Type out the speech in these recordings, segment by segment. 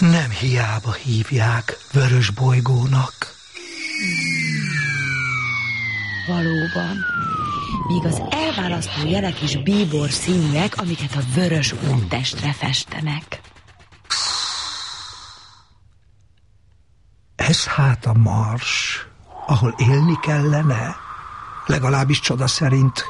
Nem hiába hívják vörös bolygónak. Valóban. Míg az elválasztó jelek is bíbor színűek, amiket a vörös úttestre festenek. Ez hát a Mars, ahol élni kellene, legalábbis csoda szerint.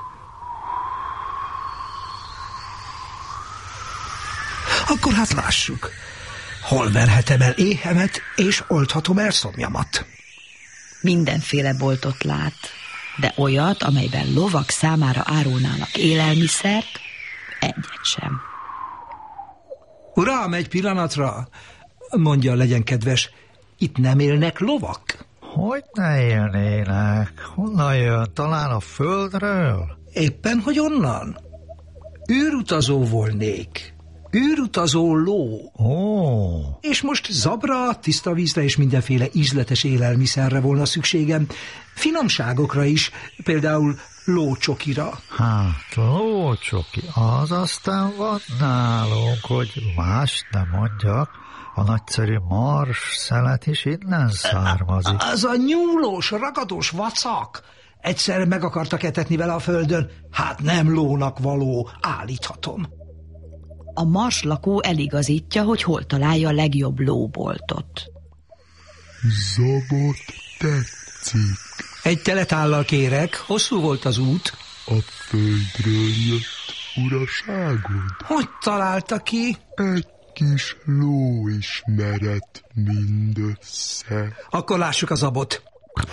Akkor hát lássuk, hol verhetem el éhemet, és oldhatom el szomjamat. Mindenféle boltot lát, de olyat, amelyben lovak számára árulnának élelmiszert, egyet sem. Uram, egy pillanatra, mondja, legyen kedves, itt nem élnek lovak? Hogy ne élnének? Honnan jön? Talán a földről? Éppen, hogy onnan. Űrutazó volnék. Űrutazó ló. Ó. És most zabra, tiszta vízre és mindenféle ízletes élelmiszerre volna szükségem. Finomságokra is, például lócsokira. Hát, lócsoki, az aztán van nálunk, hogy más nem mondjak. A nagyszerű mars szelet is innen származik. Az a nyúlós, ragadós vacak. Egyszer meg akartak etetni vele a földön. Hát nem lónak való, állíthatom. A Mars lakó eligazítja, hogy hol találja a legjobb lóboltot. Zabot tetszik. Egy teletállal kérek, hosszú volt az út. A földről jött, uraságod? Hogy találta ki? Egy kis lóismeret mindössze. Akkor lássuk a zabot.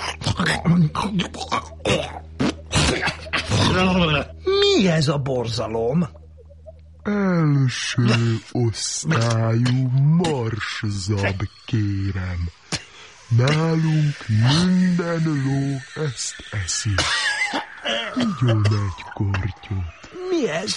Mi ez a borzalom? Első osztályú marszab, kérem. Nálunk minden ló ezt eszi. Igyon egy kortyot. Mi ez?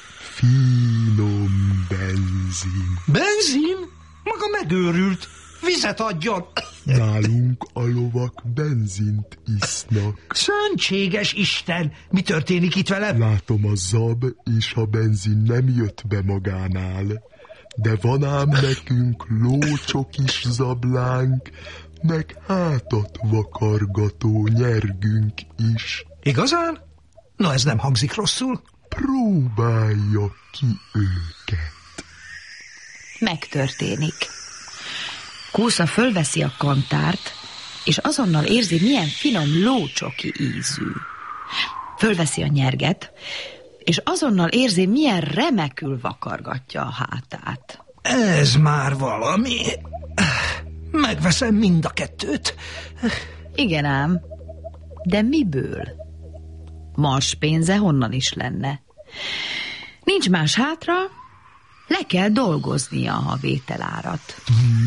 Finom benzin. Benzin? Maga megőrült. Vizet adjon. Nálunk a lovak benzint isznak. Szentséges Isten! Mi történik itt velem? Látom, a zab és a benzin nem jött be magánál. De van ám nekünk lócsokis zablánk, meg hátat vakargató nyergünk is. Igazán? Na, ez nem hangzik rosszul. Próbálja ki őket. Megtörténik. Kósza fölveszi a kantárt, és azonnal érzi, milyen finom lócsoki ízű. Fölveszi a nyerget, és azonnal érzi, milyen remekül vakargatja a hátát. Ez már valami. Megveszem mind a kettőt. Igen ám, de miből? Mars pénze honnan is lenne? Nincs más hátra, le kell dolgoznia a vételárat.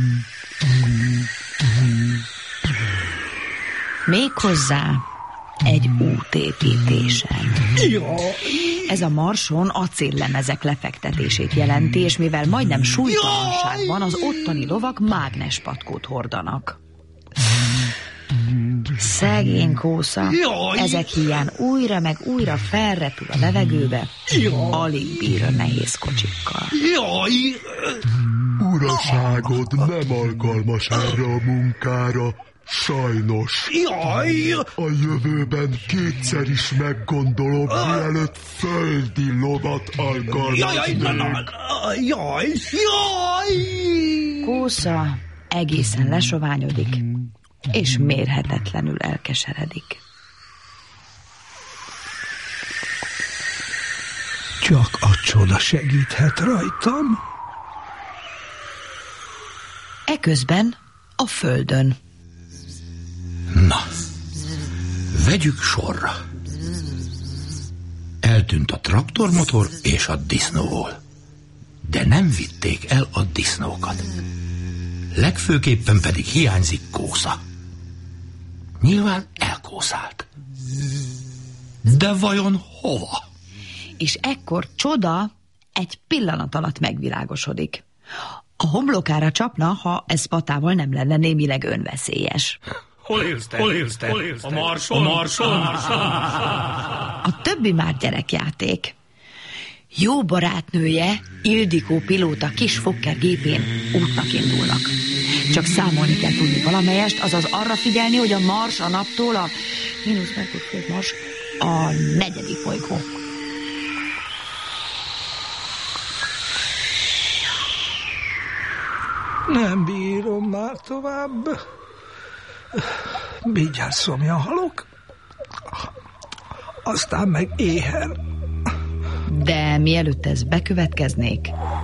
Méghozzá egy útépítésen. Ez a Marson acéllemezek lefektetését jelenti, és mivel majdnem súlytalanság van, az ottani lovak mágnespatkót hordanak. Szegény Kósza, ezek hiány újra meg újra felrepül a levegőbe, alig bír a nehéz kocsikkal. Uraságod nem alkalmas erre a munkára, sajnos. A jövőben kétszer is meggondolom, mielőtt földi lovat alkalmaznék. Kósza egészen lesoványodik, és mérhetetlenül elkeseredik. Csak a csoda segíthet rajtam. Eközben a földön. Na, vegyük sorra. Eltűnt a traktormotor és a disznóvól. De nem vitték el a disznókat. Legfőképpen pedig hiányzik Kósza. Nyilván elkószált. De vajon hova? És ekkor csoda egy pillanat alatt megvilágosodik. A homlokára csapna, ha ez patával nem lenne némileg önveszélyes. Hol élsz te? A Marson? A többi már gyerekjáték. jó barátnője, Ildikó pilóta kis Fokker gépén útnak indulnak. Csak számolni kell tudni valamelyest, azaz arra figyelni, hogy a Mars a naptól a -Merkur Mars a 4. bolygó. Nem bírom már tovább. Mindjárt szomjan halok, aztán meg éhen. De mielőtt ez bekövetkeznék...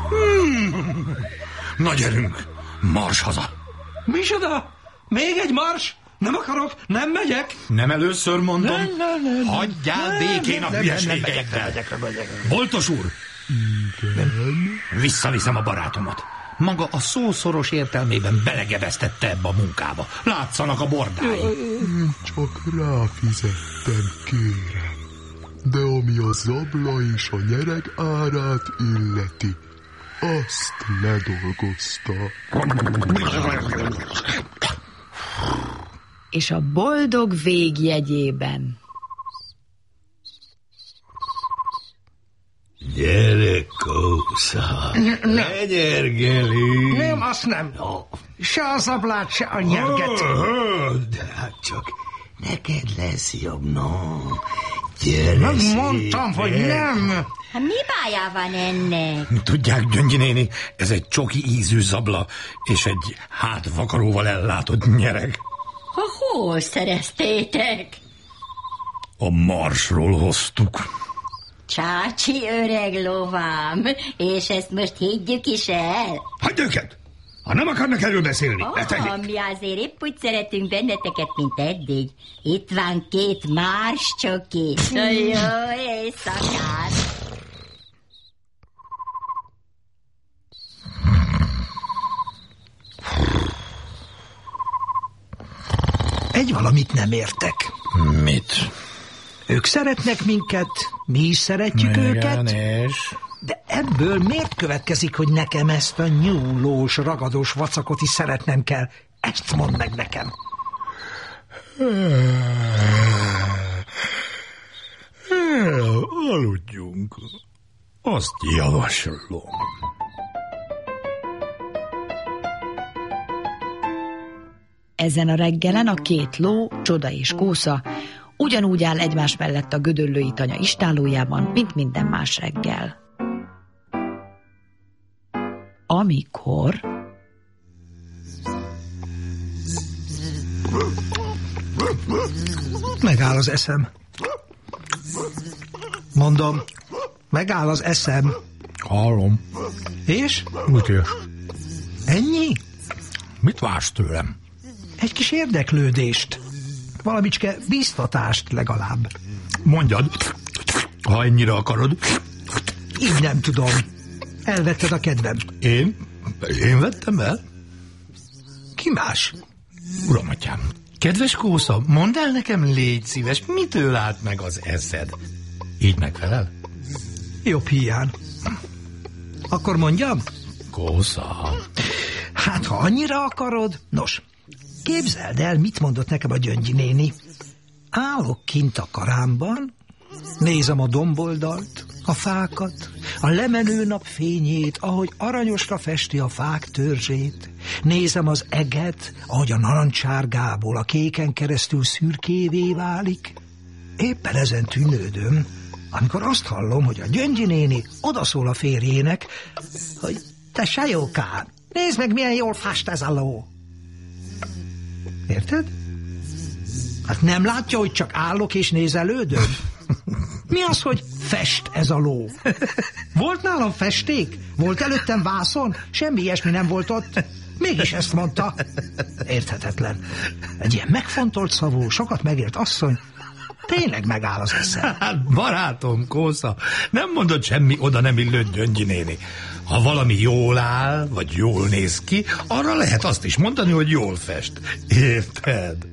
Nagy erőnk, Mars haza. Micsoda? Még egy mars? Nem akarok, nem megyek. Nem először mondom. Nem. Hagyjál békén a hülyeségeikkel. Boltos úr. Visszaviszem a barátomat. Maga a szó szoros értelmében belegebeztette ebbe a munkába. Látszanak a bordái. Csak ráfizettem, kérem. De ami a zabla és a nyereg árát illeti, azt ledolgozta. És a boldog végjegyében. Gyere, Kósza, legyergelünk. Nem, azt nem. Se a zablát, se a nyerget. De hát csak neked lesz jobb, no. Gyere Mondtam, hogy nem. Hát mi bája van ennek? Tudják, Gyöngyi néni, ez egy csoki ízű zabla, és egy hátvakaróval ellátott nyereg. Hol szereztétek? A Marsról hoztuk. Csácsi öreg lovám, és ezt most higgyük is el? Hagyd őket! Ha nem akarnak erről beszélni, letegyék. Mi azért épp úgy szeretünk benneteket, mint eddig. Itt van 2 Mars csoki. Jó éjszakát! Egy valamit nem értek. Mit? Ők szeretnek minket, mi is szeretjük őket. És? De ebből miért következik, hogy nekem ezt a nyúlós, ragadós vacakot is szeretnem kell? Ezt mondd meg nekem. Aludjunk. Azt javaslom. Ezen a reggelen a 2 ló, Csoda és Kósza ugyanúgy áll egymás mellett a gödöllői tanya istállójában, mint minden más reggel. Amikor... Megáll az eszem. Mondom, megáll az eszem. Hallom. És? Mit és? Ennyi? Mit vársz tőlem? Egy kis érdeklődést. Valamicske biztatást legalább. Mondjad, ha ennyire akarod. Így nem tudom. Elvetted a kedvem. Én vettem el? Ki más? Uram atyám, kedves Kósza, mondd el nekem, légy szíves, mitől állt meg az eszed? Így megfelel? Jobb hiány. Akkor mondjam? Kósza. Hát, ha annyira akarod. Nos, képzeld el, mit mondott nekem a Gyöngyi néni. Állok kint a karámban, nézem a domboldalt, a fákat, a lemenő nap fényét, ahogy aranyosra festi a fák törzsét. Nézem az eget, ahogy a narancsárgából a kéken keresztül szürkévé válik. Éppen ezen tűnődöm, amikor azt hallom, hogy a Gyöngyi néni odaszól a férjének, hogy te sajókám, nézd meg, milyen jól fest ez a ló. Érted? Hát nem látja, hogy csak állok és nézelődöm? Mi az, hogy fest ez a ló? Volt nálam festék? Volt előttem vászon? Semmi ilyesmi nem volt ott. Mégis ezt mondta. Érthetetlen. Egy ilyen megfontolt szavú, sokat megélt asszony, tényleg megáll az eszem. Hát barátom, Kósza, nem mondod semmi oda nem illő Gyöngyi néni. Ha valami jól áll, vagy jól néz ki, arra lehet azt is mondani, hogy jól fest. Érted?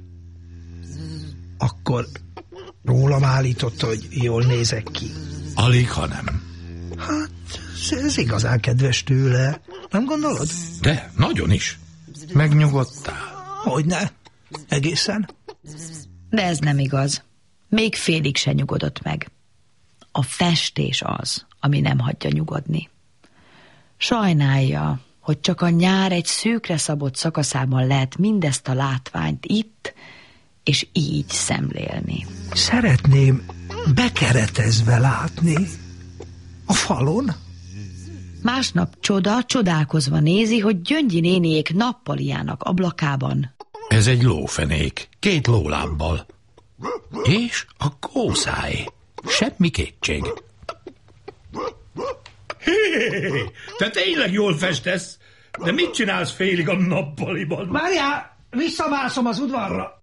Akkor rólam állította, hogy jól nézek ki. Alig, ha nem. Hát, ez igazán kedves tőle. Nem gondolod? De, nagyon is. Megnyugodtál. Hogyne? Egészen? De ez nem igaz. Még félig se nyugodott meg. A festés az, ami nem hagyja nyugodni. Sajnálja, hogy csak a nyár egy szűkre szabott szakaszában lehet mindezt a látványt itt, és így szemlélni. Szeretném bekeretezve látni. A falon? Másnap csodálkozva nézi, hogy Gyöngyi néniék nappaliának ablakában. Ez egy lófenék, 2 lólábbal. És a kószáj. Semmi kétség. Hé, te tényleg jól festesz, de mit csinálsz félig a nappaliban? Várjál, visszamászom az udvarra.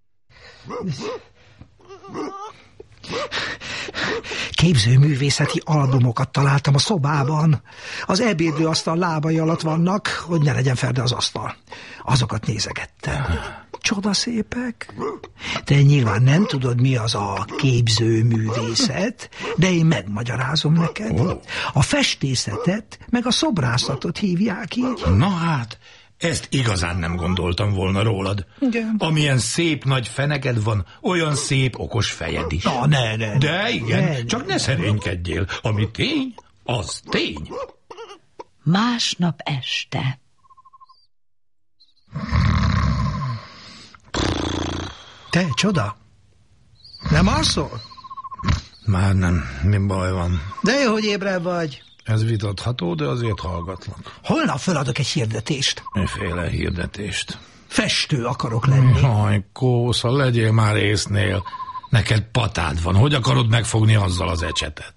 Képzőművészeti albumokat találtam a szobában. Az ebédlőasztal lábai alatt vannak, hogy ne legyen ferde az asztal. Azokat nézegettem. Csodaszépek. Te nyilván nem tudod, mi az a képzőművészet, de én megmagyarázom neked. A festészetet meg a szobrászatot hívják így. Na hát, ezt igazán nem gondoltam volna rólad. Igen. Amilyen szép nagy feneked van, olyan szép okos fejed is. Na, ne. De igen, csak ne szerénykedjél. Ami tény, az tény. Másnap este. Te, csoda? Nem alszol? Már nem, mi baj van? De jó, hogy ébren vagy. Ez vitatható, de azért hallgatlak. Holnap feladok egy hirdetést. Miféle hirdetést? Festő akarok lenni. Haj, Kósza, legyél már észnél. Neked patád van. Hogy akarod megfogni azzal az ecsetet?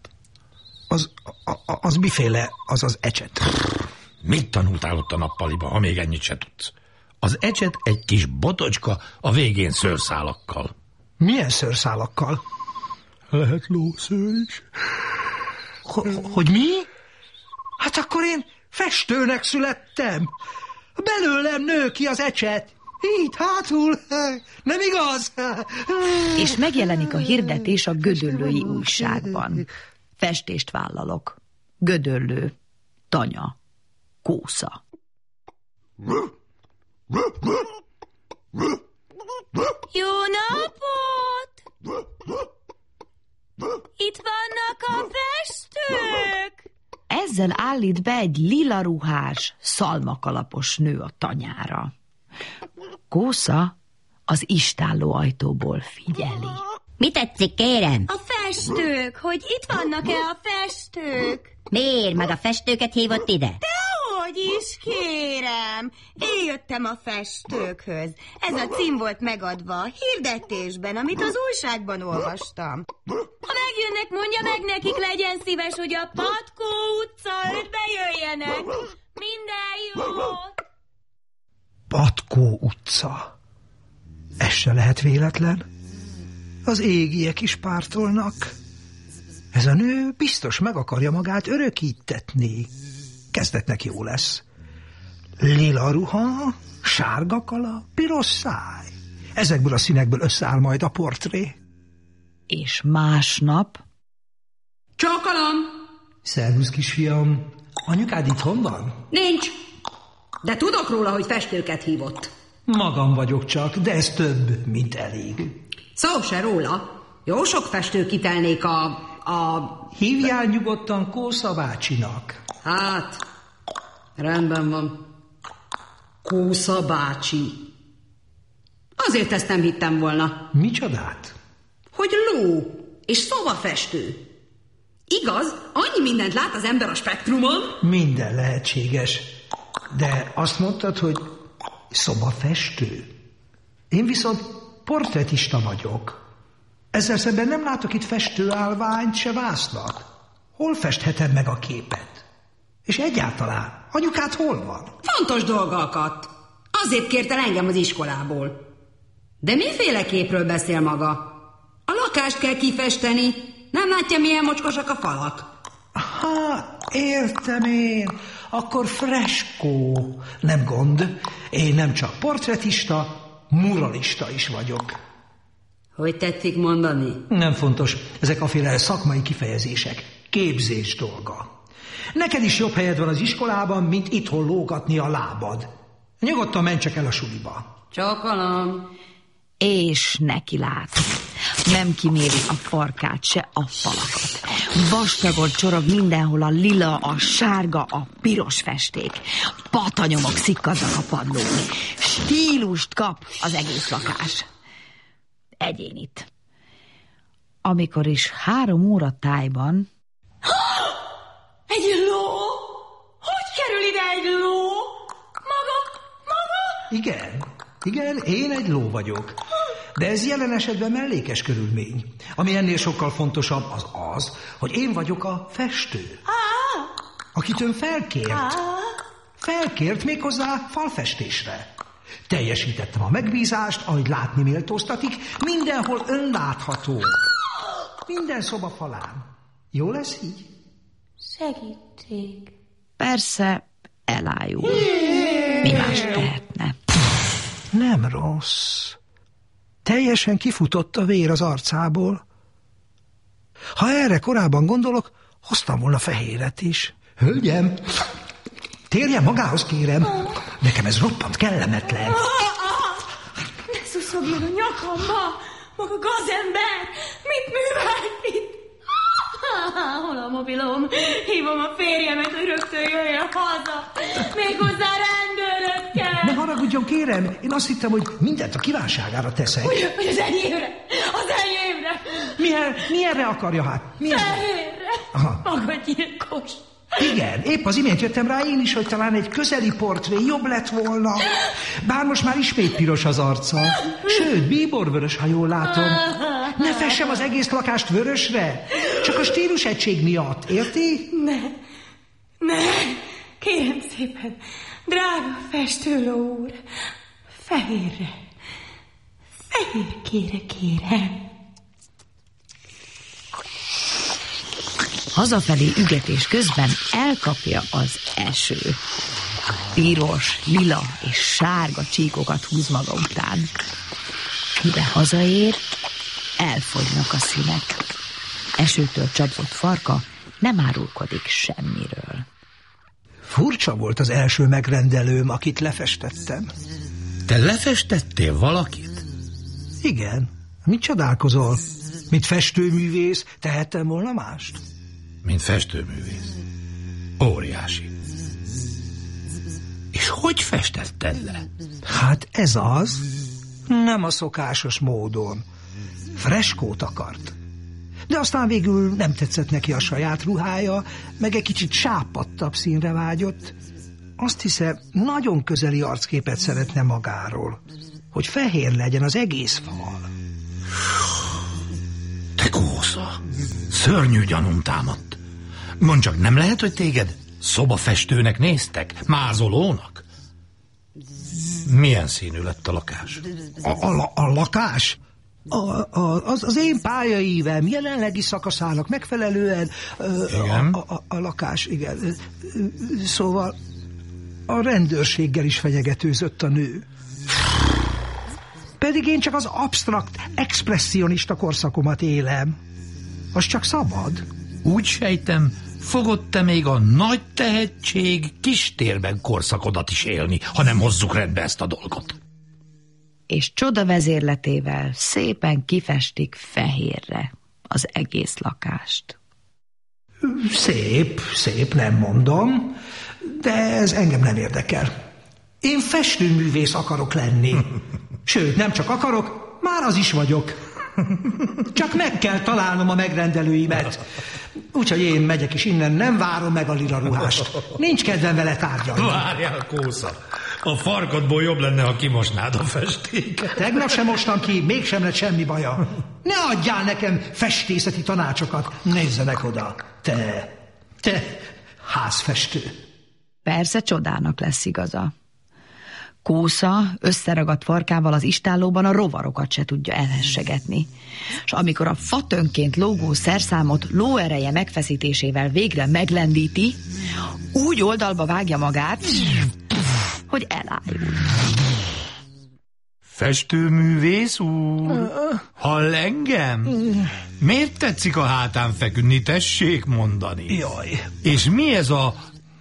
Az miféle az ecset? Mit tanultál ott a nappaliba, ha még ennyit se tudsz? Az ecset egy kis botocska, a végén szőrszálakkal. Milyen szőrszálakkal? Lehet lószőr is. Hogy mi? Hát akkor én festőnek születtem. Belőlem nő ki az ecset. Így hátul. Nem igaz? És megjelenik a hirdetés a Gödöllői újságban. Festést vállalok. Gödöllő. Tanya. Kósza. Jó napot! Itt vannak a festők! Ezzel állít be egy lila ruhás, szalmakalapos nő a tanyára. Kósza az istálló ajtóból figyeli. Mi tetszik, kérem? A festők, hogy itt vannak-e a festők? Miért meg a festőket hívott ide? Dehogy is, kérem! Én jöttem a festőkhöz. Ez a cím volt megadva a hirdetésben, amit az újságban olvastam. Ha megjönnek, mondja meg nekik, legyen szíves, hogy a Patkó utca 5-be jöjjenek. Minden jót! Patkó utca. Ez se lehet véletlen. Az égiek is pártolnak. Ez a nő biztos meg akarja magát örökítetni. Kezdetnek jó lesz. Lila ruha, sárga kala, piros száj. Ezekből a színekből összeáll majd a portré. És másnap... Csókolom! Szervusz, kisfiam. Anyukád itthon van? Nincs. De tudok róla, hogy festőket hívott. Magam vagyok csak, de ez több, mint elég. Szó se róla. Jó sok festő kitelnék Hívjál nyugodtan Kósza bácsinak. Hát, rendben van. Kósza bácsi. Azért ezt nem hittem volna. Micsodát? Hogy ló és szobafestő. Igaz, annyi mindent lát az ember a spektrumon? Minden lehetséges. De azt mondtad, hogy szobafestő. Én viszont portretista vagyok. Ezzel szemben nem látok itt festőállványt se vásznak. Hol festhetem meg a képet? És egyáltalán, anyukád hol van? Fontos dolgokat. Azért kért el engem az iskolából. De miféle képről beszél maga? A lakást kell kifesteni. Nem látja, milyen mocskosak a falak? Értem én. Akkor freskó. Nem gond. Én nem csak portretista, muralista is vagyok. Hogy tetszik mondani? Nem fontos. Ezek aféle szakmai kifejezések. Képzés dolga. Neked is jobb helyed van az iskolában, mint itthon lógatni a lábad. Nyugodtan menj csak el a suliba. Csókolom. És neki lát. Nem kiméri a farkát, se a falakat. Vastagon csorog mindenhol a lila, a sárga, a piros festék. Patanyomok szikkadnak a padlón. Stílust kap az egész lakás. Egyénit. Amikor is 3 óra tájban... Egy ló? Hogy kerül ide egy ló? Maga? Igen, én egy ló vagyok. De ez jelen esetben mellékes körülmény. Ami ennél sokkal fontosabb az, hogy én vagyok a festő. Akit ön felkért. Felkért méghozzá falfestésre. Teljesítettem a megbízást, ahogy látni méltóztatik, mindenhol önlátható. Minden szoba falán. Jó lesz így? Segítség. Persze elájul. Mi más tehetne? Nem rossz. Teljesen kifutott a vér az arcából. Ha erre korábban gondolok, hoztam volna fehéret is. Hölgyem, térjen magához, kérem. Nekem ez roppant kellemetlen. Ne szuszogjon a nyakamba! Maga gazember! Mit művelt itt? Hol a mobilom? Hívom a férjemet, hogy rögtön jöjjön haza. Méghozzá rendőrökkel. Ne haragudjon, kérem. Én azt hittem, hogy mindent a kívánságára teszek. Hogy az enyémre! Az enyémre! Milyenre akarja hát? Fehérre! Maga gyilkos! Igen, épp az imént jöttem rá én is, hogy talán egy közeli portré jobb lett volna. Bár most már ismét piros az arca. Sőt, bíborvörös, ha jól látom. Ne fessem az egész lakást vörösre. Csak a stílusegység miatt, érti? Ne, kérem szépen, drága festőló úr, fehérre. Fehérkére kérem. Hazafelé ügetés közben elkapja az eső. Piros, lila és sárga csíkokat húz maga után. Mire hazaér, elfogynak a színek. Esőtől csapott farka nem árulkodik semmiről. Furcsa volt az első megrendelőm, akit lefestettem. Te lefestettél valakit? Igen. Mit csodálkozol? Mint festőművész tehettem volna mást? Mint festőművész. Óriási. És hogy festetted le? Hát ez az. Nem a szokásos módon. Freskót akart. De aztán végül nem tetszett neki a saját ruhája, meg egy kicsit sápadtabb színre vágyott. Azt hiszem, nagyon közeli arcképet szeretne magáról. Hogy fehér legyen az egész fal. Te kósza! Szörnyű gyanúm támadt. Mondd csak, nem lehet, hogy téged szobafestőnek néztek? Mázolónak? Milyen színű lett a lakás? A lakás? Az én pályaívem jelenlegi szakaszának megfelelően a lakás, igen. Szóval a rendőrséggel is fenyegetőzött a nő. Pedig én csak az absztrakt, expresszionista korszakomat élem. Az csak szabad. Úgy sejtem, fogod te még a nagy tehetség kistérben korszakodat is élni, ha nem hozzuk rendbe ezt a dolgot. És csoda vezérletével szépen kifestik fehérre az egész lakást. Szép, nem mondom, de ez engem nem érdekel. Én festőművész akarok lenni. Sőt, nem csak akarok, már az is vagyok. Csak meg kell találnom a megrendelőimet. Úgyhogy én megyek is innen, nem várom meg a lila ruhást. Nincs kedvem vele tárgyalni. Várjál, kósza. A farkadból jobb lenne, ha kimosnád a festéket. Tegnap sem mostam ki, mégsem lett semmi baja. Ne adjál nekem festészeti tanácsokat. Nézzenek oda. Te házfestő. Persze csodának lesz igaza. Kósza összeragadt farkával az istállóban a rovarokat se tudja elhessegetni. És amikor a fatönként lógó szerszámot lóereje megfeszítésével végre meglendíti, úgy oldalba vágja magát, hogy elájul. Festőművész úr? Hall engem? Miért tetszik a hátán feküdni, tessék mondani? Jaj. És mi ez a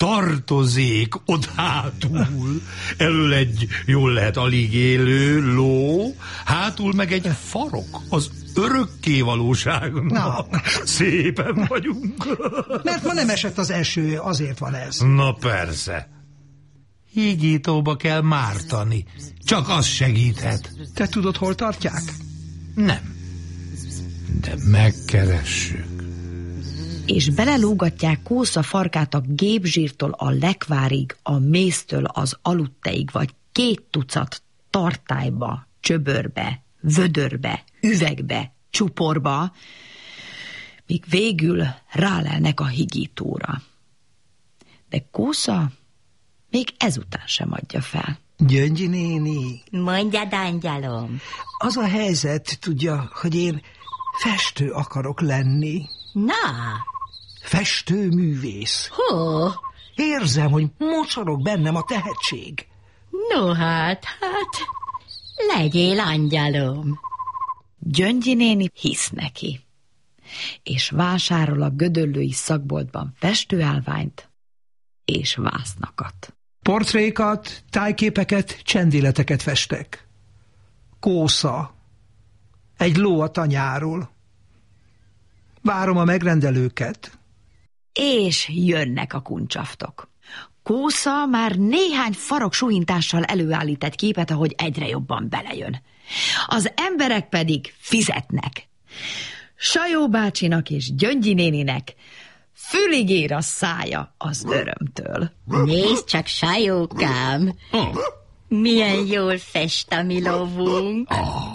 tartozék ott hátul. Elől egy jól lehet alig élő ló, hátul meg egy farok, az örökké valóságnak. Szépen vagyunk. Mert ma nem esett az eső, azért van ez. Na persze. Hígítóba kell mártani. Csak az segíthet. Te tudod, hol tartják? Nem. De megkeressük. És belelógatják Kósza farkát a gépzsírtól a lekvárig, a méztől az aludteig, vagy 2 tucat tartályba, csöbörbe, vödörbe, üvegbe, csuporba, míg végül rálelnek a higítóra. De Kósza még ezután sem adja fel. Gyöngyi néni. Mondjad, angyalom. Az a helyzet, tudja, hogy én festő akarok lenni. Na? Festőművész. Hó? Érzem, hogy mocsorog bennem a tehetség. No hát, legyél angyalom. Gyöngyi néni hisz neki, és vásárol a gödöllői szakboltban festőállványt és vásznakat. Portrékat, tájképeket, csendéleteket festek. Kósza. Egy ló a tanyáról. Várom a megrendelőket. És jönnek a kuncsaftok. Kósza már néhány farok suhintással előállít egy képet, ahogy egyre jobban belejön. Az emberek pedig fizetnek. Sajó bácsinak és Gyöngyi néninek fülig ér a szája az örömtől. Nézd csak, Sajókám! Milyen jól fest a mi lovunk!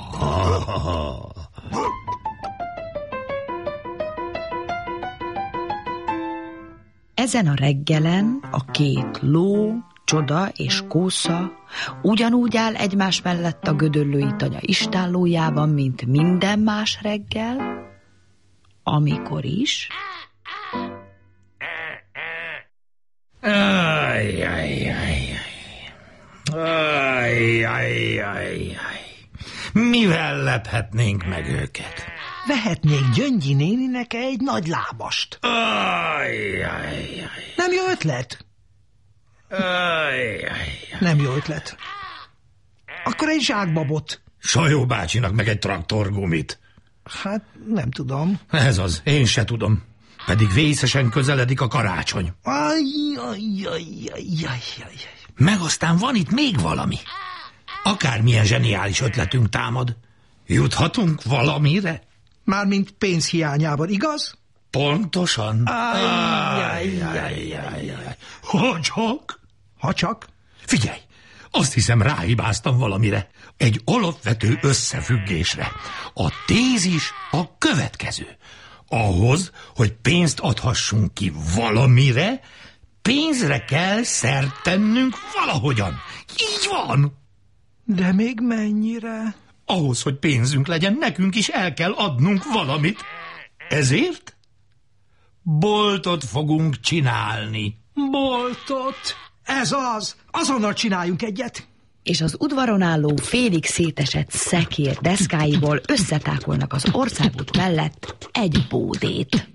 Ezen a reggelen a 2 ló, Csoda és Kósza ugyanúgy áll egymás mellett a gödöllői tanya istállójában, mint minden más reggel, amikor is... Mivel lephetnénk meg őket? Vehetnék Gyöngyi néninek egy nagy lábast. Nem jó ötlet? Nem jó ötlet. Akkor egy zsákbabot. Sajó bácsinak meg egy traktorgumit. Hát nem tudom. Ez az, én se tudom. Pedig vészesen közeledik a karácsony. Meg aztán van itt még valami. Akármilyen zseniális ötletünk támad, juthatunk valamire? Mármint pénz hiányában, igaz? Pontosan. Ha csak? Ha csak? Figyelj, azt hiszem ráhibáztam valamire. Egy alapvető összefüggésre. A tézis a következő. Ahhoz, hogy pénzt adhassunk ki valamire, pénzre kell szert tennünk valahogyan. Így van. De még mennyire? Ahhoz, hogy pénzünk legyen, nekünk is el kell adnunk valamit. Ezért boltot fogunk csinálni. Boltot? Ez az! Azonnal csináljunk egyet! És az udvaron álló félig szétesett szekér deszkáiból összetákolnak az országút mellett egy bódét.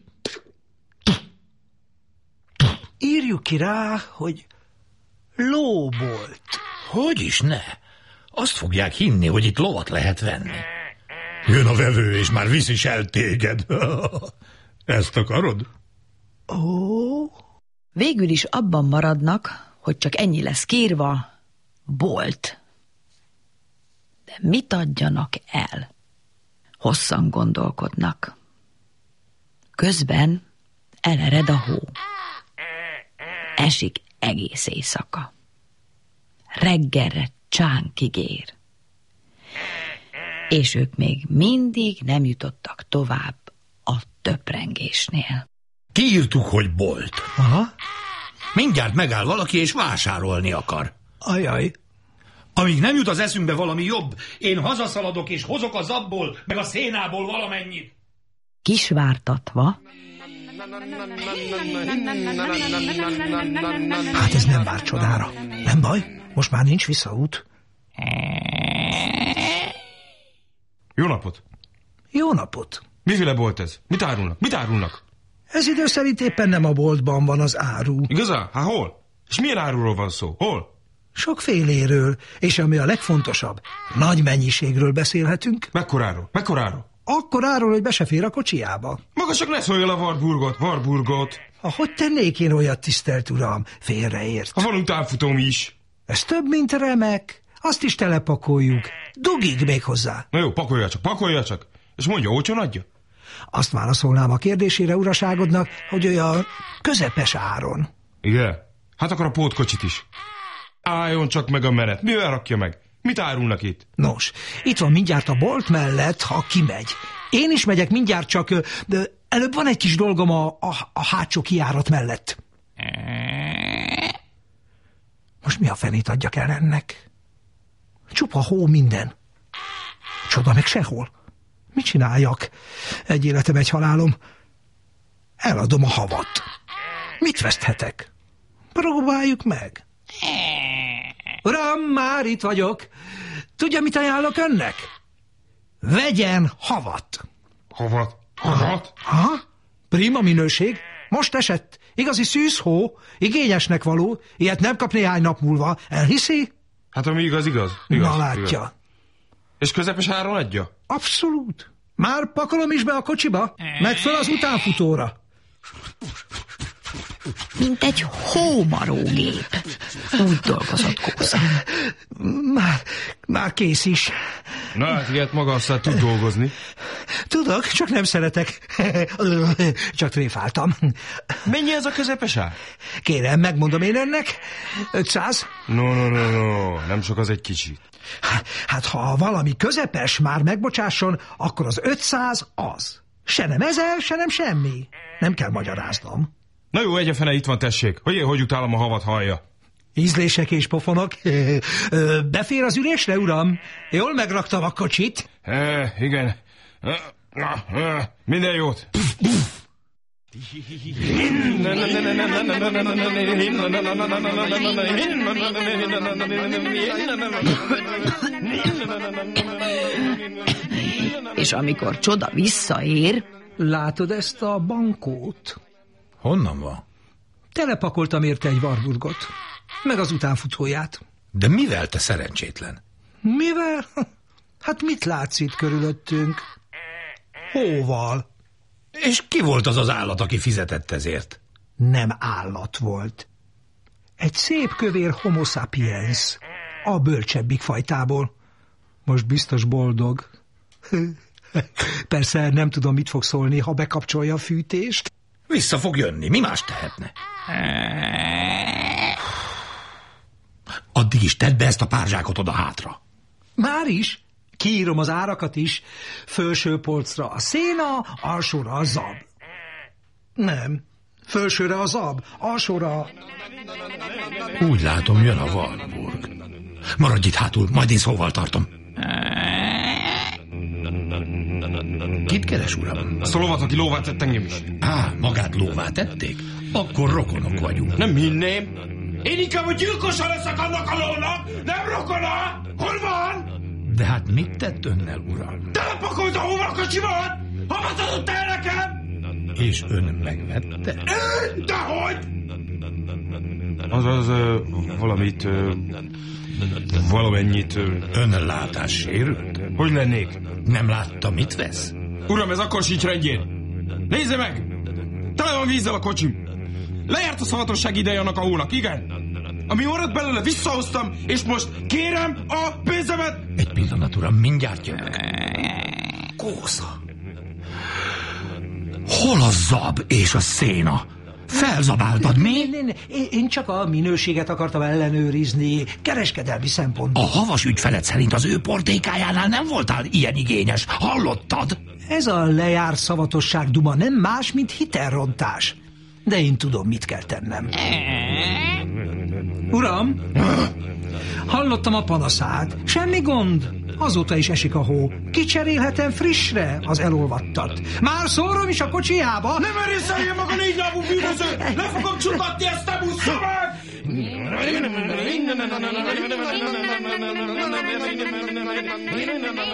Írjuk ki rá, hogy lóbolt. Hogyis ne? Azt fogják hinni, hogy itt lovat lehet venni. Jön a vevő, és már visz is el téged. Ezt akarod? Ó. Végül is abban maradnak, hogy csak ennyi lesz kírva, bolt. De mit adjanak el? Hosszan gondolkodnak. Közben elered a hó. Esik egész éjszaka. Reggelre csánkig ér. És ők még mindig nem jutottak tovább a töprengésnél. Kiírtuk, hogy bolt. Aha. Mindjárt megáll valaki, és vásárolni akar. Ajaj. Amíg nem jut az eszünkbe valami jobb, én hazaszaladok, és hozok a zabból, meg a szénából valamennyit. Kisvártatva. Hát ez nem vár csodára. Nem baj, most már nincs visszaút. Jó napot! Jó napot! Miféle bolt ez? Mit árulnak? Mit árulnak? Ez idő szerint éppen nem a boltban van az áru. Igazán? Hát hol? És milyen áruról van szó? Hol? Sokféléről, és ami a legfontosabb, nagy mennyiségről beszélhetünk. Mekkoráról? Mekkoráról? Akkoráról, hogy be se fér a kocsiába. Maga csak ne szólj el a Warburgot. Hogy tennék én olyat, tisztelt uram? Félreért. Ha van utánfutóm is. Ez több, mint remek. Azt is telepakoljuk. Dugig még hozzá. Na jó, pakolja csak. És mondja, olcsón adja? Azt válaszolnám a kérdésére uraságodnak, hogy olyan közepes áron. Igen? Hát akkor a pótkocsit is. Álljon csak meg a menet. Mivel rakja meg? Mit árulnak itt? Nos, itt van mindjárt a bolt mellett, ha kimegy. Én is megyek mindjárt, csak előbb van egy kis dolgom a hátsó kijárat mellett. Most mi a fenét adjak el ennek? Csupa hó minden. Csoda meg sehol. Mit csináljak? Egy életem, egy halálom. Eladom a havat. Mit veszthetek? Próbáljuk meg. Uram, már itt vagyok. Tudja, mit ajánlok önnek? Vegyen havat. Havat? Ha? Prima minőség. Most esett. Igazi szűzhó. Igényesnek való. Ilyet nem kap néhány nap múlva. Elhiszi? Hát ami igaz. Na látja. Igaz. És közepes áron adja? Abszolút. Már pakolom is be a kocsiba. Meg föl az utánfutóra. Mint egy hómarógép. Úgy dolgozott Kósza. Már kész is. Na hát ilyet maga aztán tud dolgozni. Tudok, csak nem szeretek. Csak tréfáltam. Mennyi ez a közepes ár? Kérem, megmondom én önnek. 500. No, nem sok, az egy kicsit. Hát ha valami közepes, már megbocsásson, akkor az 500 az. Se nem 1000, se nem semmi. Nem kell magyaráznom. Na jó, egyefene itt van, tessék. Hogy utálom a havat, hallja. Ízlések és pofonok. Befér az ülésre, uram? Jól megraktam a kocsit. Igen. Minden jót. És amikor Csoda visszaér... Látod ezt a bankót? Honnan van? Telepakoltam érte egy Warburgot, meg az utánfutóját. De mivel, te szerencsétlen? Mivel? Hát mit látsz itt körülöttünk? Hóval. És ki volt az az állat, aki fizetett ezért? Nem állat volt. Egy szép kövér homo sapiens, a bölcsebbik fajtából. Most biztos boldog. Persze nem tudom, mit fog szólni, ha bekapcsolja a fűtést. Vissza fog jönni, mi más tehetne? Addig is tedd be ezt a párzsákot oda hátra. Már is? Kiírom az árakat is. Fölső polcra a széna, alsóra a zab. Nem. Fölsőre a zab, alsóra... Úgy látom, jön a Warburg. Maradj itt hátul, majd én szóval tartom. Kit keres, uram? Azt a lovat, aki lóvá tett engem is. Magát lóvá tették? Akkor rokonok vagyunk. Nem hinném. Én inkább a gyilkosa leszek annak a lónak, nem rokona! Hol van? De hát mit tett önnel, uram? Telepakolt a hóval a kocsimat! Havat adott el nekem! És ön megvette? Dehogy! Azaz valamennyit... Ön látás sérült? Hogy lennék? Nem látta, mit vesz? Uram, ez akkor sincs rendjén. Nézze meg! Tele van vízzel a kocsim. Lejárt a szavatosság ideje annak a hónak, igen? Ami maradt belőle, visszahoztam, és most kérem a pénzemet! Egy pillanat, uram, mindjárt jövök. Kósza! Hol a zab és a széna? Felzabáltad mi? Én csak a minőséget akartam ellenőrizni, kereskedelmi szempontból. A havas ügyfeled szerint az ő portékájánál nem voltál ilyen igényes, hallottad? Ez a lejárt szavatosság duma nem más, mint hitelrontás. De én tudom, mit kell tennem. Uram, hallottam a panaszát. Semmi gond. Azóta is esik a hó. Kicserélhetem frissre az elolvadtat. Már szórom is a kocsijába. Nem erészelje maga négy lábú bűnöző! Le fogom csutatni ezt a buszra meg!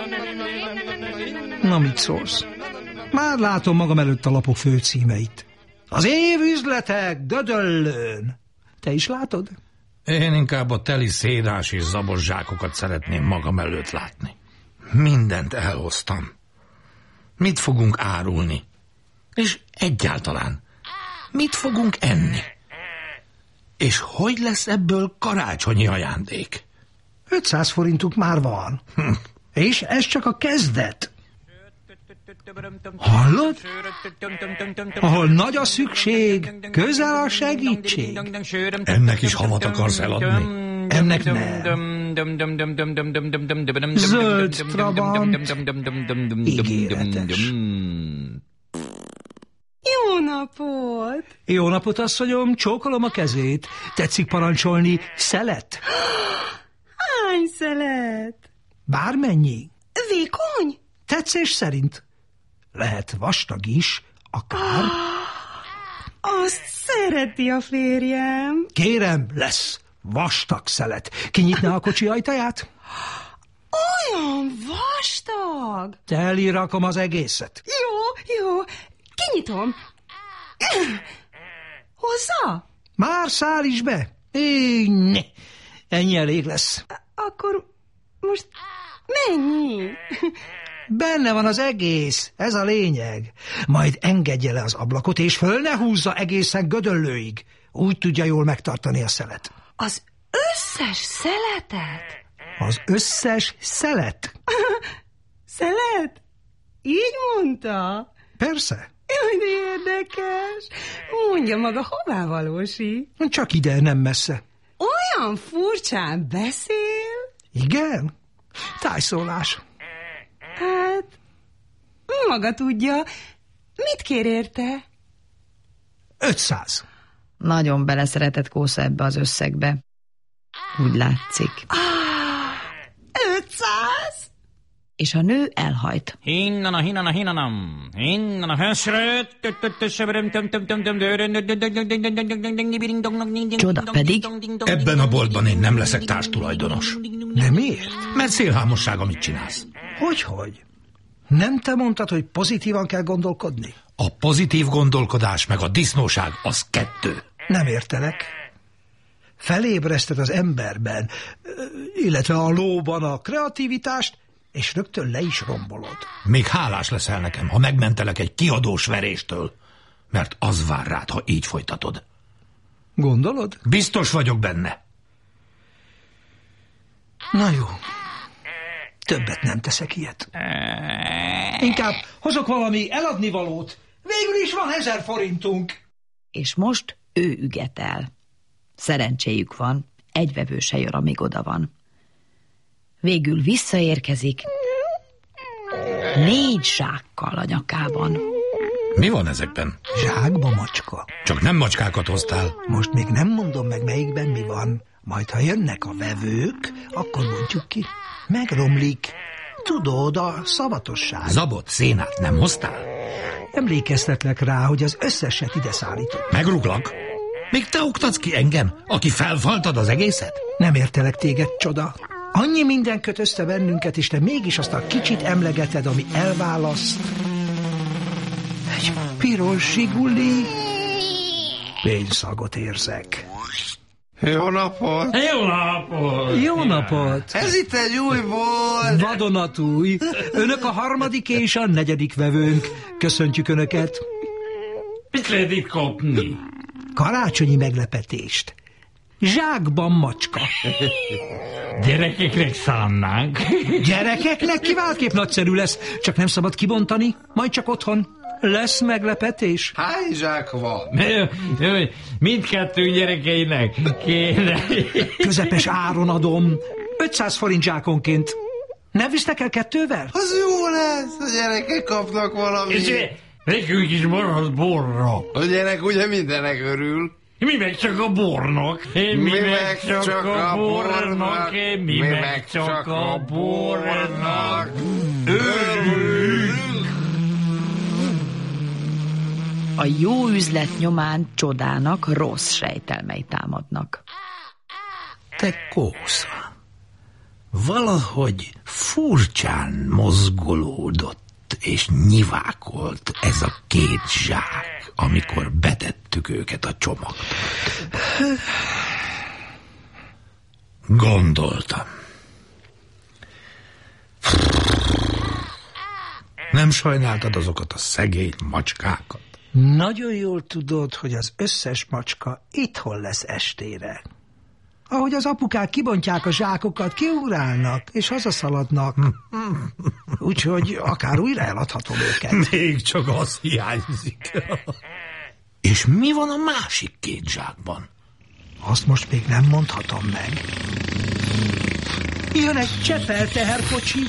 Na, mit szólsz? Már látom magam előtt a lapok főcímeit. Az évüzletek Gödöllőn. Te is látod? Én inkább a teli szénás és zabos zsákokat szeretném magam előtt látni. Mindent elhoztam. Mit fogunk árulni? És egyáltalán, mit fogunk enni? És hogy lesz ebből karácsonyi ajándék? 500 forintunk már van. És ez csak a kezdet. Hallod? Ahol nagy a szükség, közel a segítség. Ennek is havat akarsz eladni? Ennek nem. Zöld Trabant. Ígéretes. Jó napot! Jó napot, asszonyom, csókolom a kezét. Tetszik parancsolni szelet? Hány szelet? Bármennyi. Vékony? Tetszés szerint. Lehet vastag is, akár. Azt szereti a férjem. Kérem, lesz vastag szelet. Kinyitná a kocsi ajtaját? Olyan vastag. Teli rakom az egészet. Jó, kinyitom. Hozzá? Már száll is be. Ennyi elég lesz. Akkor most mennyi? Benne van az egész, ez a lényeg. Majd engedje le az ablakot, és föl ne húzza egészen Gödöllőig. Úgy tudja jól megtartani a szelet. Az összes szeletet? Az összes szelet? Szelet? Így mondta? Persze. Jaj, de érdekes. Mondja maga, hová valósi? Csak ide, nem messze. Olyan furcsán beszél? Igen? Tájszólás. Hát, maga tudja. Mit kér érte? 500. Nagyon beleszeretett Kósza ebbe az összegbe. Úgy látszik. 500? És a nő elhajt. Csoda pedig... Ebben a boltban én nem leszek társtulajdonos. De miért? Mert szélhámosság, amit csinálsz. Hogyhogy? Nem te mondtad, hogy pozitívan kell gondolkodni? A pozitív gondolkodás meg a disznóság az kettő. Nem értelek. Felébreszted az emberben, illetve a lóban a kreativitást, és rögtön le is rombolod. Még hálás leszel nekem, ha megmentelek egy kiadós veréstől, mert az vár rád, ha így folytatod. Gondolod? Biztos vagyok benne. Na jó. Többet nem teszek ilyet. Inkább hozok valami eladnivalót. Végül is van 1000 forintunk. És most ő ügetel. Szerencséjük van, egy vevő se jön, amíg oda van. Végül visszaérkezik 4 zsákkal a nyakában. Mi van ezekben? Zsákba macska. Csak nem macskákat hoztál. Most még nem mondom meg, melyikben mi van. Majd, ha jönnek a vevők, akkor mondjuk ki. Megromlik. Tudod, a szavatosság. Zabot, szénát nem hoztál? Emlékeztetlek rá, hogy az összeset ide szállított. Megruglak? Még te oktatsz ki engem, aki felfaltad az egészet? Nem értelek téged, csoda. Annyi minden köt össze bennünket, és te mégis azt a kicsit emlegeted, ami elválaszt. Egy piros zsiguli. Pénzszagot érzek. Jó napot! Jó napot! Jó napot! Ez itt egy új bolt! Vadonatúj. Önök a 3. és a 4. vevőnk. Köszöntjük Önöket. Mit lehet itt kapni? Karácsonyi meglepetést. Zsákban macska. Gyerekeknek szánnánk. Gyerekeknek kiváltképp nagyszerű lesz, csak nem szabad kibontani, majd csak otthon. Lesz meglepetés. Hány zsák van? Mindkettő gyerekeinek kéne. Közepes áron adom. 500 forint zsákonként. Nem visznek el 2-vel? Az jó lesz, a gyerekek kapnak valamit. És nekünk is marad borra. A gyerek ugye mindenek örül. Mi meg csak a bornak. Mi meg csak a bornak. Mi meg csak a bornak. Örülünk. A jó üzlet nyomán Csodának rossz sejtelmei támadnak. Te Kósza, valahogy furcsán mozgolódott Sziszegett és nyivákolt ez a két zsák, amikor betettük őket a csomagba. Gondoltam. Nem sajnáltad azokat a szegény macskákat? Nagyon jól tudod, hogy az összes macska itthon lesz estére. Ahogy az apukák kibontják a zsákokat, kiugrálnak és hazaszaladnak. Úgyhogy akár újra eladhatom őket. Még csak az hiányzik. És mi van a másik két zsákban? Azt most még nem mondhatom meg. Jön egy Csepel teherkocsi.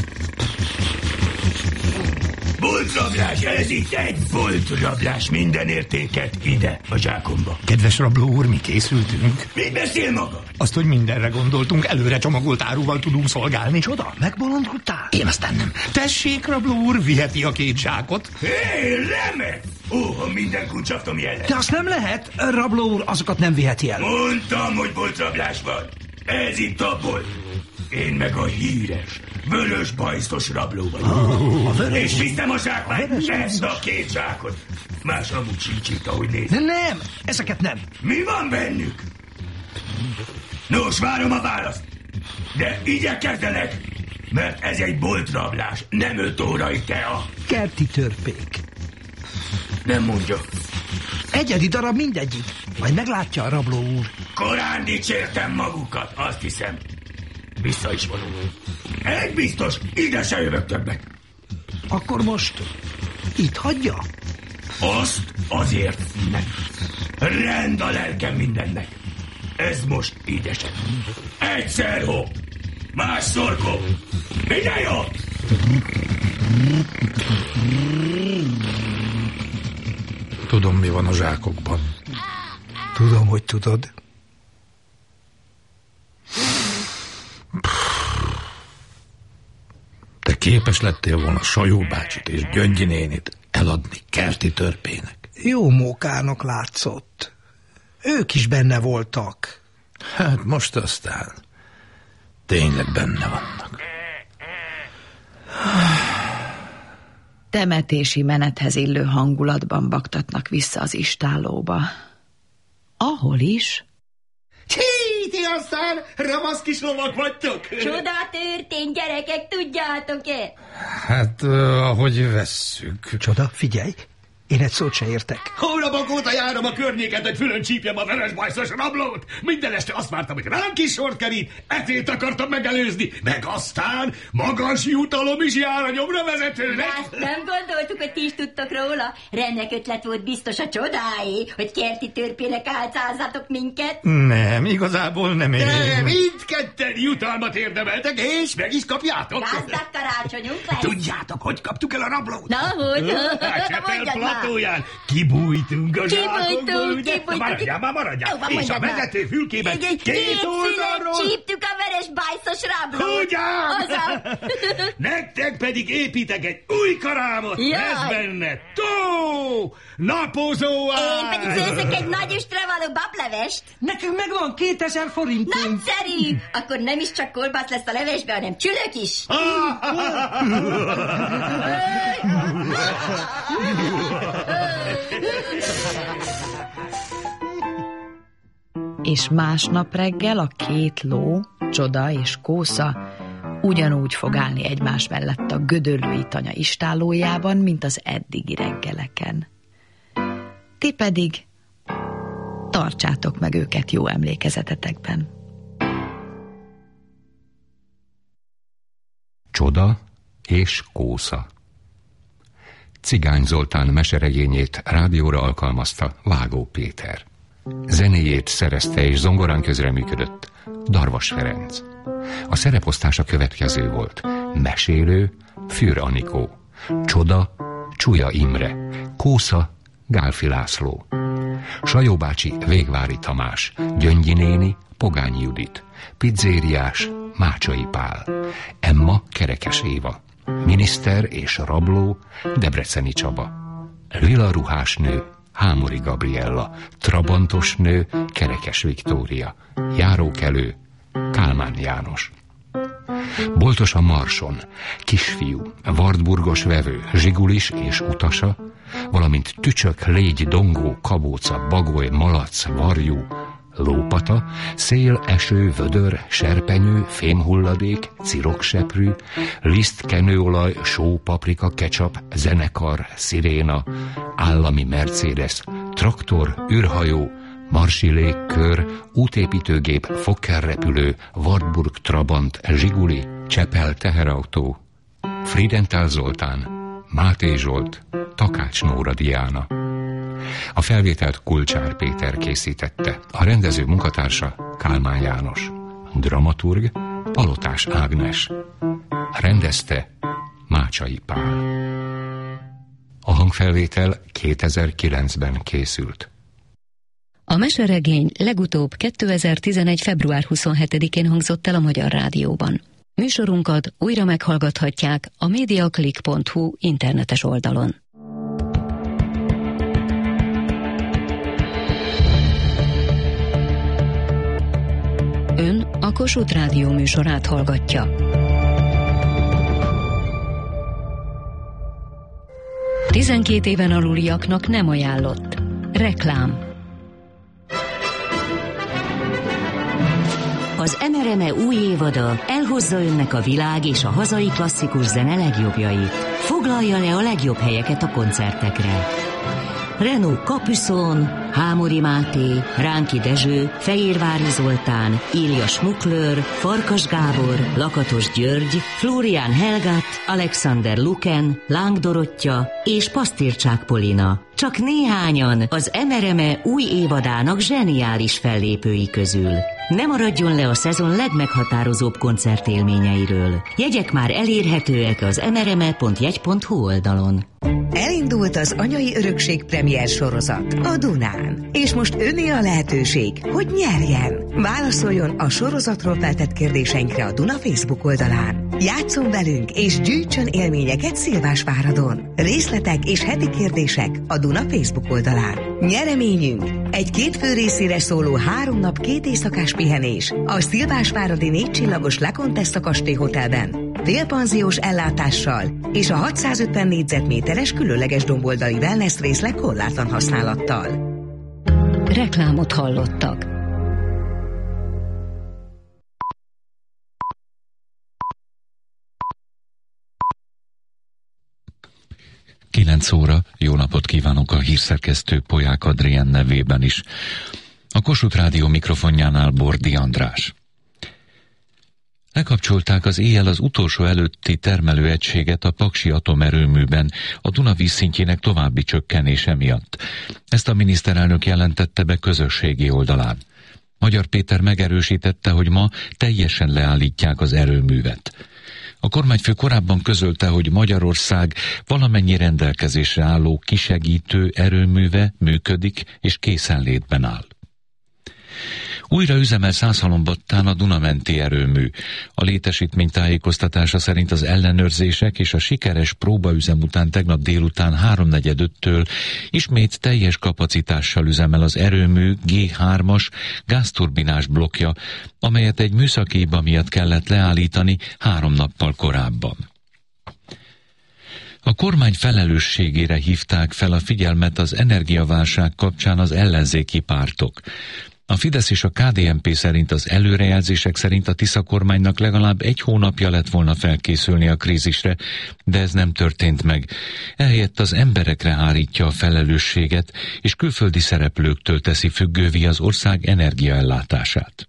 Boltrablás, ez itt egy boltrablás, minden értéket ide a zsákomba. Kedves rabló úr, mi készültünk? Mit beszél maga? Azt, hogy mindenre gondoltunk, előre csomagolt áruval tudunk szolgálni. Csoda, megbolondultál? Én aztán nem. Tessék, rabló úr, viheti a két zsákot. Hé, remek! Ó, minden kuncsaftom jelen. De azt nem lehet, rabló úr, azokat nem viheti el. Mondtam, hogy boltrablás van. Ez itt a bolt. Én meg a híres, vörös bajszos rabló vagyok. És viszem a zsákmányt, ezt a két zsákot. Más amúgy sincs itt, ahogy nézem. Nem, ezeket nem. Mi van bennük? Nos, várom a választ. De igyekezzenek, mert ez egy boltrablás, nem 5 órai tea. Kerti törpék. Nem mondja. Egyedi darab mindegyik. Majd meglátja a rabló úr. Korán dicsértem magukat, azt hiszem. Vissza is vonulunk. Egy biztos, ide se jövök többet. Akkor most itt hagyja? Azt azért nem. Rend a lelkem mindennek. Ez most így esett. Egyszer hopp, másszor kop. Minden jó? Tudom, mi van a zsákokban. Tudom, hogy tudod. Te képes lettél volna Sajó bácsit és Gyöngyi nénit eladni Kerti törpének. Jó mókának látszott. Ők is benne voltak. Hát most aztán tényleg benne vannak. Temetési menethez illő hangulatban baktatnak vissza az istállóba. Ahol is... Ti aztán ramasz kis lovak vagytok? Csoda történt, gyerekek, tudjátok-e? Hát, ahogy vesszük. Csoda, figyelj, én egy szót se értek. Hónapok óta járom a környéket, hogy fülön csípjem a veresbajszos rablót. Minden este azt vártam, hogy ránk is sort kerít, ezért akartam megelőzni. Meg aztán magas jutalom is jár a nyomra vezetőnek. Azt nem gondoltuk, hogy ti is tudtok róla. Remek ötlet volt biztos a csodáé, hogy Kerti törpének álcázzatok minket. Nem, igazából nem én. De mindketten jutalmat érdemeltek, és meg is kapjátok. Gazdag karácsonyunk lesz. Tudjátok, hogy kaptuk el a rablót? Na, hogy? Csepel platóján kibújtunk a zsákokból, ugye? Maradjál. És a vezető fülkében két oldalról... Csíptük a veres bajszos rablót. Ugyan? Nektek pedig építek egy új karámot. Ez benne tó, napozó áll. Én pedig főzök egy nagy üstre való bablevest. Nekünk megvan 2000 forintunk. Nagyszerű! Akkor nem is csak kolbász lesz a levesbe, hanem csülök is. És másnap reggel a két ló, Csoda és Kósza ugyanúgy fog állni egymás mellett a gödöllői tanya istállójában, mint az eddigi reggeleken. Ti pedig tartsátok meg őket jó emlékezetetekben. Csoda és Kósza. Cigány Zoltán meseregényét rádióra alkalmazta Vágó Péter. Zenéjét szerezte és zongorán közreműködött Darvas Ferenc. A szereposztás a következő volt: mesélő Fűr Anikó, Csoda Csuja Imre, Kósza Gálfi László, Sajó bácsi Végvári Tamás, Gyöngyi néni Pogányi Judit, Pizzériás Mácsai Pál, Emma Kerekes Éva, miniszter és rabló Debreceni Csaba, lila ruhás nő Hámori Gabriella, trabantos nő Kerekes Viktória, járókelő Kálmán János. Boltos a Marson, Kisfiú, Wartburgos vevő, Zsigulis és utasa, valamint Tücsök, Légy, Dongó, Kabóca, Bagoly, Malac, Varjú, Lópata, Szél, Eső, Vödör, Serpenyő, Fémhulladék, Cirokseprű, Liszt, Kenőolaj, Só, Paprika, Ketchup, Zenekar, Sziréna, Állami Mercedes, Traktor, űrhajó, Marsi légkör, útépítőgép, Fokker-repülő, Wartburg Trabant, Zsiguli, Csepel teherautó, Friedenthal Zoltán, Máté Zsolt, Takács Nóra Diana. A felvételt Kulcsár Péter készítette, a rendező munkatársa Kálmán János, dramaturg Palotás Ágnes, rendezte Mácsai Pál. A hangfelvétel 2009-ben készült. A meseregény legutóbb 2011. február 27-én hangzott el a Magyar Rádióban. Műsorunkat újra meghallgathatják a mediaclick.hu internetes oldalon. Ön a Kossuth Rádió műsorát hallgatja. – 12 éven aluliaknak nem ajánlott. Reklám. Az MRME új évada elhozza önnek a világ és a hazai klasszikus zene legjobbjait. Foglalja le a legjobb helyeket a koncertekre. Renaud Capuçon, Hámori Máté, Ránki Dezső, Fehérvári Zoltán, Ilja Schmuckler, Farkas Gábor, Lakatos György, Florian Helgat, Alexander Luken, Láng Dorottya és Pasztircsák Polina. Csak néhányan az MRME új évadának zseniális fellépői közül. Ne maradjon le a szezon legmeghatározóbb koncertélményeiről. Jegyek már elérhetőek az mrme.jegy.hu oldalon. Elindult az Anyai Örökség premier sorozat a Dunán. És most öné a lehetőség, hogy nyerjen. Válaszoljon a sorozatról feltett kérdéseinkre a Duna Facebook oldalán. Játsszon velünk és gyűjtsön élményeket Szilvásváradon. Részletek és heti kérdések a Duna Facebook oldalán. Nyereményünk egy 2 fő részére szóló 3 nap 2 éjszakás pihenés a Szilvásváradi 4 csillagos La Contessa Kastély Hotelben. Félpanziós ellátással és a 650 négyzetméteres különleges domboldali wellness részleg korlátlan használattal. Reklámot hallottak. Kilenc óra, jó napot kívánok a hírszerkesztő Polyák Adrien nevében is. A Kossuth Rádió mikrofonjánál Bordi András. Lekapcsolták az éjjel az utolsó előtti termelőegységet a Paksi atomerőműben a Duna vízszintjének további csökkenése miatt. Ezt a miniszterelnök jelentette be közösségi oldalán. Magyar Péter megerősítette, hogy ma teljesen leállítják az erőművet. A kormányfő korábban közölte, hogy Magyarország valamennyi rendelkezésre álló kisegítő erőműve működik és készenlétben áll. Újra üzemel Szászhalombattán a Dunamenti erőmű. A létesítmény tájékoztatása szerint az ellenőrzések és a sikeres próbaüzem után tegnap délután 3:45-től ismét teljes kapacitással üzemel az erőmű G3-as gázturbinás blokkja, amelyet egy műszaki hiba miatt kellett leállítani 3 nappal korábban. A kormány felelősségére hívták fel a figyelmet az energiaválság kapcsán az ellenzéki pártok. A Fidesz és a KDNP szerint az előrejelzések szerint a Tisza kormánynak legalább 1 hónapja lett volna felkészülni a krízisre, de ez nem történt meg. Ehelyett az emberekre hárítja a felelősséget, és külföldi szereplőktől teszi függővé az ország energiaellátását.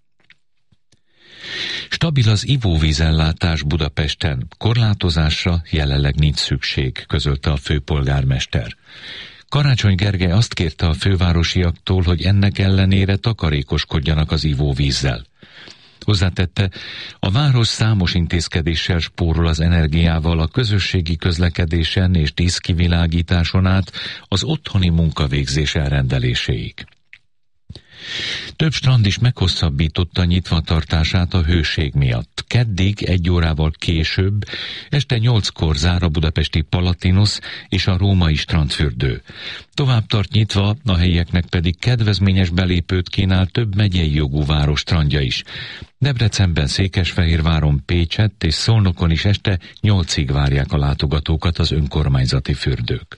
Stabil az ivóvízellátás Budapesten, korlátozásra jelenleg nincs szükség, közölte a főpolgármester. Karácsony Gergely azt kérte a fővárosiaktól, hogy ennek ellenére takarékoskodjanak az ivóvízzel. Hozzátette, a város számos intézkedéssel spórol az energiával a közösségi közlekedésen és tízkivilágításon át az otthoni munkavégzés elrendeléséig. Több strand is meghosszabbította nyitvatartását a hőség miatt. Keddig 1 órával később, este 8-kor zár a budapesti Palatinus és a római strandfürdő. Tovább tart nyitva, a helyieknek pedig kedvezményes belépőt kínál több megyei jogú város strandja is. Debrecenben, Székesfehérváron, Pécsett és Szolnokon is este 8-ig várják a látogatókat az önkormányzati fürdők.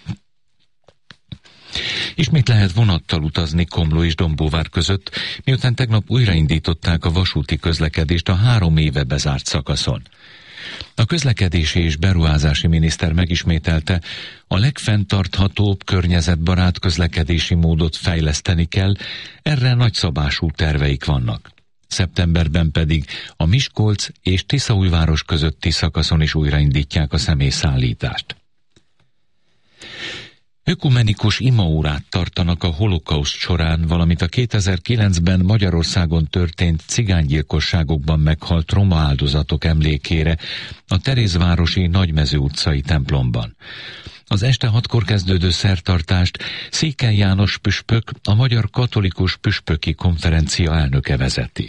Ismét lehet vonattal utazni Komló és Dombóvár között, miután tegnap újraindították a vasúti közlekedést a 3 éve bezárt szakaszon. A közlekedési és beruházási miniszter megismételte, a legfenntarthatóbb környezetbarát közlekedési módot fejleszteni kell, erre nagyszabású terveik vannak. Szeptemberben pedig a Miskolc és Tiszaújváros közötti szakaszon is újraindítják a személyszállítást. Ökumenikus imaórát tartanak a holokauszt során, valamint a 2009-ben Magyarországon történt cigánygyilkosságokban meghalt roma áldozatok emlékére a Terézvárosi Nagymező utcai templomban. Az este 6-kor kezdődő szertartást Székely János püspök, a Magyar Katolikus Püspöki Konferencia elnöke vezeti.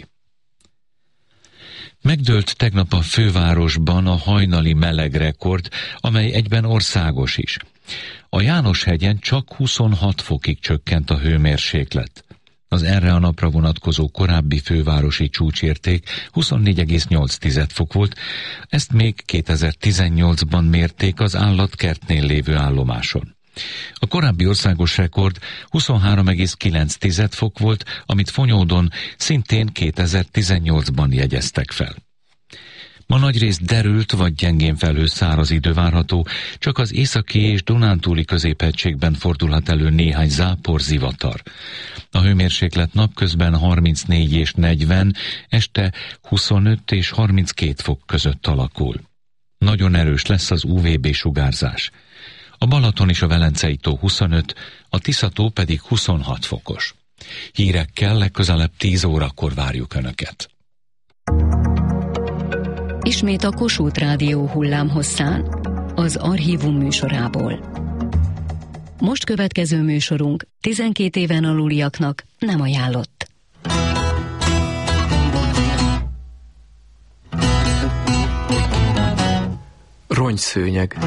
Megdőlt tegnap a fővárosban a hajnali melegrekord, amely egyben országos is. A János-hegyen csak 26 fokig csökkent a hőmérséklet. Az erre a napra vonatkozó korábbi fővárosi csúcsérték 24,8 fok volt, ezt még 2018-ban mérték az állatkertnél lévő állomáson. A korábbi országos rekord 23,9 fok volt, amit Fonyódon szintén 2018-ban jegyeztek fel. Ma nagyrészt derült vagy gyengén felhős száraz idő várható, csak az északi és dunántúli középhegységben fordulhat elő néhány zápor, zivatar. A hőmérséklet napközben 34 és 40, este 25 és 32 fok között alakul. Nagyon erős lesz az UVB sugárzás. A Balaton és a Velencei tó 25, a Tisza-tó pedig 26 fokos. Hírekkel legközelebb 10 órakor várjuk Önöket. Ismét a Kossuth Rádió hullámhosszán, az Archívum műsorából. Most következő műsorunk 12 éven aluliaknak nem ajánlott. Rongyszőnyeg.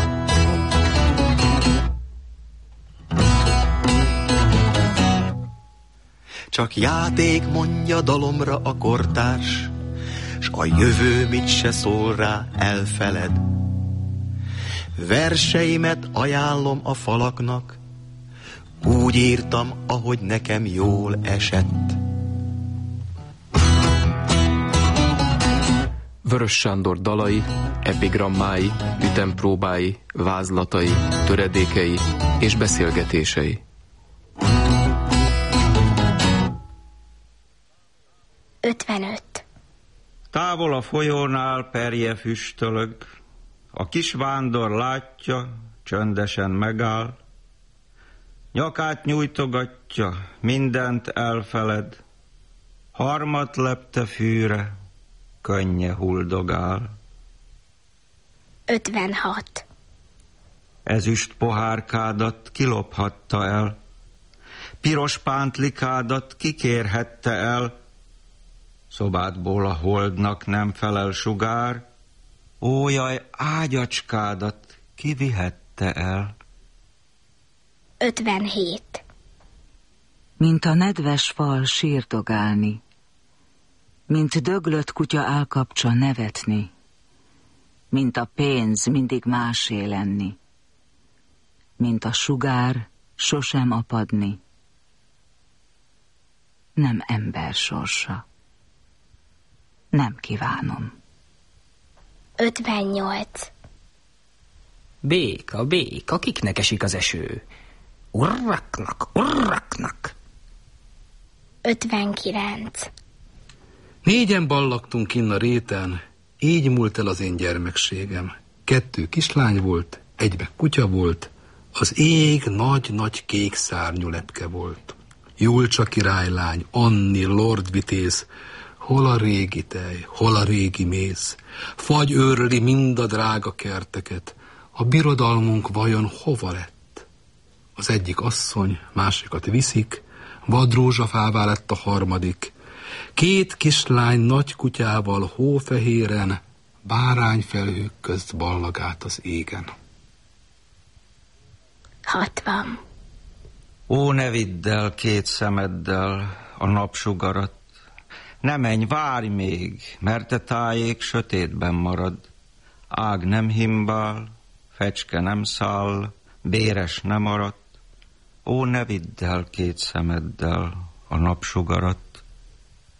Csak játék, mondja dalomra a kortárs, s a jövő mit se szól rá, elfeled. Verseimet ajánlom a falaknak, úgy írtam, ahogy nekem jól esett. Vörös Sándor dalai, epigrammái, ütempróbái, vázlatai, töredékei és beszélgetései. Távol a folyónál perje füstölög, a kis vándor látja, csöndesen megáll, nyakát nyújtogatja, mindent elfeled, harmat lepte fűre, könnye huldogál. 56. Ezüst pohárkádat kilophatta el, piros pántlikádat kikérhette el, szobádból a holdnak nem felel sugár, ó jaj, ágyacskádat kivihette el. 57. Mint a nedves fal sírdogálni, mint döglött kutya állkapcsa nevetni, mint a pénz mindig másé lenni, mint a sugár sosem apadni. Nem ember sorsa. Nem kívánom. 58. Béka, kiknek esik az eső? Urraknak. 59. Négyen ballagtunk kinn a réten, így múlt el az én gyermekségem. 2 kislány volt, egybe kutya volt, az ég nagy-nagy kék szárnyú lepke volt. Julcsa királylány, Anni, Lord Vitéz, hol a régi tej, hol a régi méz, fagy őrli mind a drága kerteket, a birodalmunk vajon hova lett? Az egyik asszony, másikat viszik, vadrózsafává lett a harmadik. 2 kislány nagy kutyával hófehéren, bárányfelhők közt ballagát az égen. 60. Ó, ne vidd el 2 szemeddel a napsugarat, ne menj, várj még, mert a tájék sötétben marad. Ág nem himbál, fecske nem száll, béres nem maradt. Ó, ne vidd el 2 szemeddel a napsugarat.